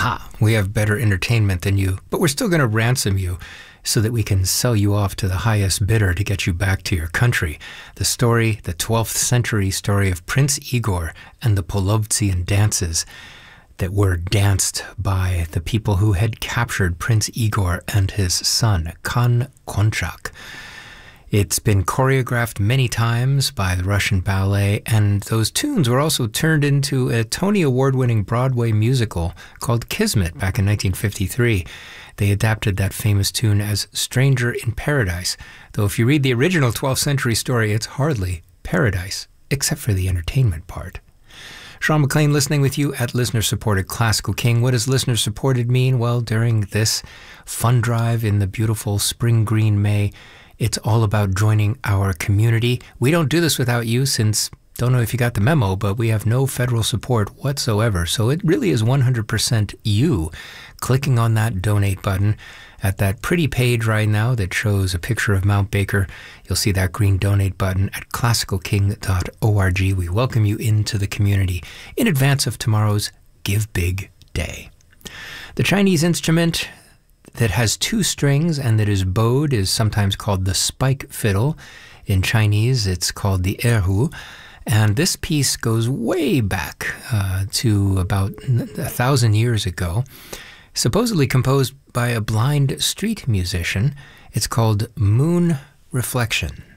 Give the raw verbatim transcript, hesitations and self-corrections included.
aha, we have better entertainment than you, but we're still going to ransom you so that we can sell you off to the highest bidder to get you back to your country. The story, the twelfth century story of Prince Igor and the Polovtsian dances that were danced by the people who had captured Prince Igor and his son, Khan Konchak. It's been choreographed many times by the Russian ballet, and those tunes were also turned into a Tony Award-winning Broadway musical called Kismet back in nineteen fifty-three. They adapted that famous tune as Stranger in Paradise, though if you read the original twelfth century story, it's hardly paradise, except for the entertainment part. Sean McLean listening with you at Listener-Supported Classical King. What does listener-supported mean? Well, during this fun drive in the beautiful spring green May, it's all about joining our community. We don't do this without you since, don't know if you got the memo, but we have no federal support whatsoever. So it really is one hundred percent you clicking on that donate button at that pretty page right now that shows a picture of Mount Baker. You'll see that green donate button at classical king dot org. We welcome you into the community in advance of tomorrow's Give Big Day. The Chinese instrument that has two strings and that is bowed is sometimes called the spike fiddle. In Chinese, it's called the erhu. And this piece goes way back uh, to about a thousand years ago, supposedly composed by a blind street musician. It's called Moon Reflection.